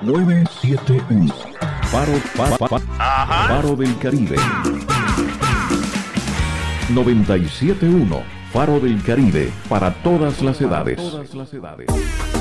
971. Faro del Caribe. 97.1. Faro del Caribe para todas las edades.